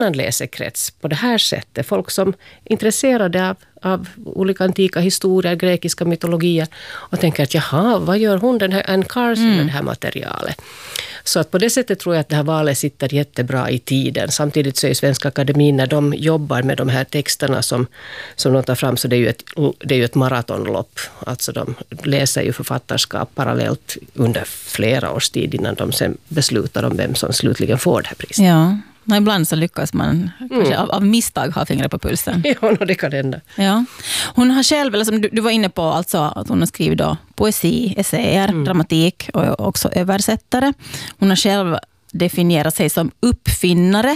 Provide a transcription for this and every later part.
annan läsekrets på det här sättet. Folk som är intresserade av olika antika historier, grekiska mytologier och tänker att jaha, vad gör hon den här Anne Carson med det här materialet? Så att på det sättet tror jag att det här valet sitter jättebra i tiden. Samtidigt så är Svenska Akademin, när de jobbar med de här texterna som de tar fram, så det är ju ett maratonlopp. Alltså de läser ju författarskap parallellt under flera års tid innan de sen beslutar om vem som slutligen får det här priset. Ja. Ibland så lyckas man kanske av misstag ha fingrar på pulsen. Ja, det kan hända. Ja. Hon har själv, eller som du var inne på, alltså att hon har skrivit då poesi, essäer, dramatik och också översättare. Hon har själv definierat sig som uppfinnare.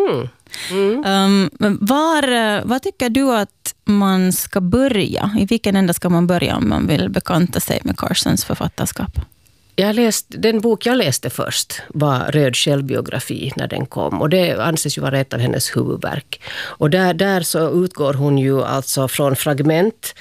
Vad tycker du att man ska börja? I vilken ända ska man börja om man vill bekanta sig med Carsons författarskap? Den bok jag läste först var Röd självbiografi när den kom. Och det anses ju vara ett av hennes huvudverk. Och där så utgår hon ju alltså från fragment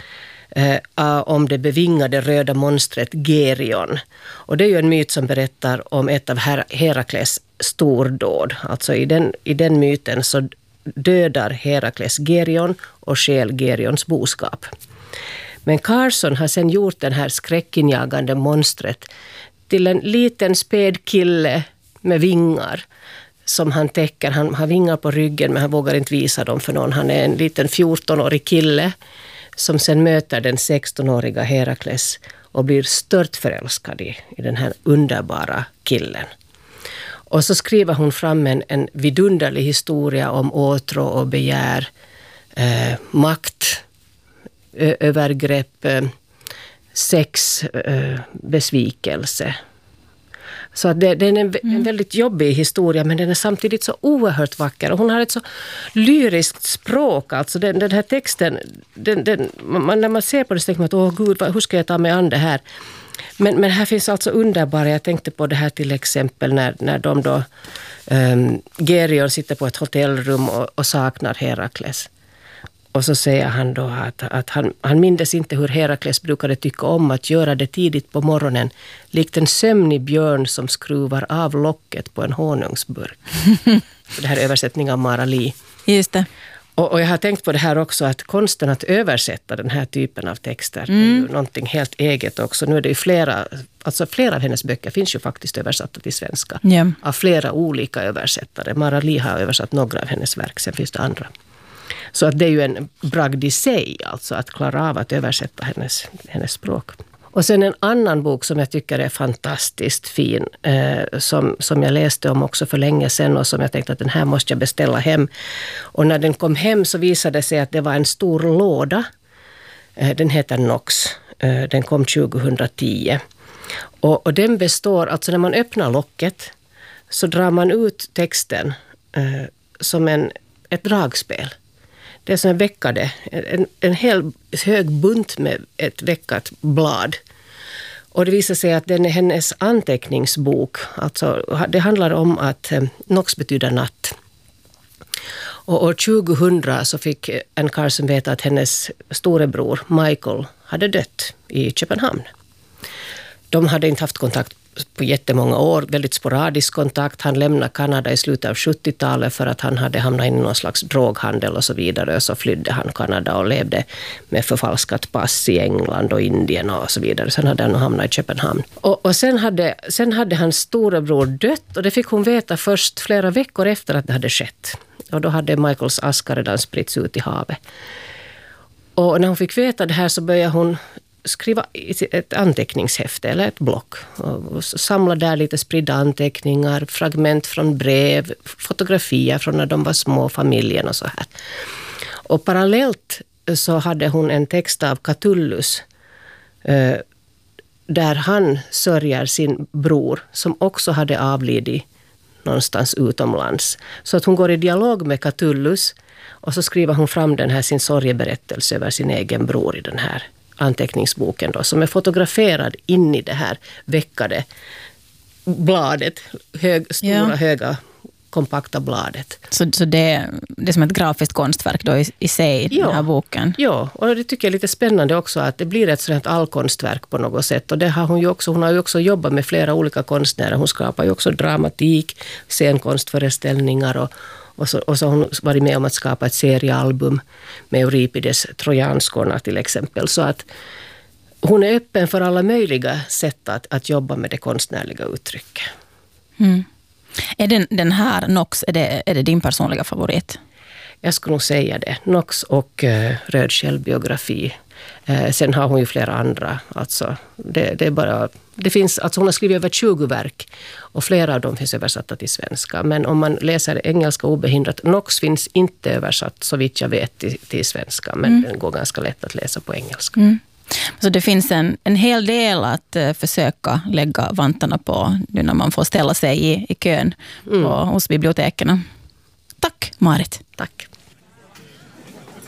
om det bevingade röda monstret Gerion. Och det är ju en myt som berättar om ett av Herakles stordåd. Alltså i den myten så dödar Herakles Gerion och stjäl Gerions boskap. Men Carson har sen gjort den här skräckinjagande monstret till en liten späd kille med vingar som han täcker. Han har vingar på ryggen men han vågar inte visa dem för någon. Han är en liten 14-årig kille som sen möter den 16-åriga Herakles och blir stört förälskad i den här underbara killen. Och så skriver hon fram en vidunderlig historia om åtrå och begär, makt, övergrepp, sex, besvikelse. Så att det är en väldigt jobbig historia, men den är samtidigt så oerhört vacker. Och hon har ett så lyriskt språk. Alltså den här texten, när man ser på det så tänker man att åh gud, hur ska jag ta mig an det här? Men här finns alltså underbara, jag tänkte på det här till exempel när de då, Gerion sitter på ett hotellrum och saknar Herakles. Och så säger han då att han mindes inte hur Herakles brukade tycka om att göra det tidigt på morgonen, likt en sömnig björn som skruvar av locket på en honungsburk. Det här är översättning av Mara Lee. Just det. Och jag har tänkt på det här också, att konsten att översätta den här typen av texter är ju någonting helt eget också. Nu är det ju flera av hennes böcker finns ju faktiskt översatta till svenska. Yeah. Av flera olika översättare. Mara Lee har översatt några av hennes verk, sen finns det andra. Så att det är ju en bragd i sig, alltså att klara av att översätta hennes språk. Och sen en annan bok som jag tycker är fantastiskt fin, som jag läste om också för länge sedan och som jag tänkte att den här måste jag beställa hem. Och när den kom hem så visade det sig att det var en stor låda. Den heter Nox. Den kom 2010. Och den består, alltså när man öppnar locket så drar man ut texten som ett dragspel. Det är som en veckade, en hel hög bunt med ett veckat blad. Och det visar sig att den är hennes anteckningsbok. Alltså, det handlar om att Nox betyder natt. Och år 2000 så fick Anne Carson veta att hennes storebror Michael hade dött i Köpenhamn. De hade inte haft kontakt på jättemånga år, väldigt sporadisk kontakt. Han lämnade Kanada i slutet av 70-talet för att han hade hamnat in i någon slags droghandel och så vidare. Så flydde han Kanada och levde med förfalskat pass i England och Indien och så vidare. Sen hade han hamnat i Köpenhamn. Och sen hade hans storebror dött och det fick hon veta först flera veckor efter att det hade skett. Och då hade Michaels aska redan spritts ut i havet. Och när hon fick veta det här så började hon skriva ett anteckningshäfte eller ett block och samla där lite spridda anteckningar, fragment från brev, fotografier från när de var små, familjen och så här. Och parallellt så hade hon en text av Catullus där han sörjer sin bror som också hade avlidit någonstans utomlands. Så att hon går i dialog med Catullus och så skriver hon fram den här sin sorgeberättelse över sin egen bror i den här anteckningsboken då, som är fotograferad in i det här veckade bladet, stora, höga, kompakta bladet. Så det är som ett grafiskt konstverk då i sig, den här boken? Ja, och det tycker jag är lite spännande också att det blir ett sådant allkonstverk på något sätt. Och det har hon har ju också jobbat med flera olika konstnärer. Hon skapar ju också dramatik, scenkonstföreställningar Och så har hon varit med om att skapa ett seriealbum med Euripides Trojanskorna till exempel. Så att hon är öppen för alla möjliga sätt att jobba med det konstnärliga uttrycket. Mm. Är den här Nox, är det din personliga favorit? Jag skulle nog säga det. Nox och Röd självbiografi. Sen har hon ju flera andra. Alltså, det finns, alltså hon har skrivit över 20 verk och flera av dem finns översatta till svenska. Men om man läser engelska obehindrat, Nox finns inte översatt så vitt jag vet till svenska. Men den går ganska lätt att läsa på engelska. Mm. Så det finns en hel del att försöka lägga vantarna på nu när man får ställa sig i kön hos biblioteken. Tack Marit. Tack.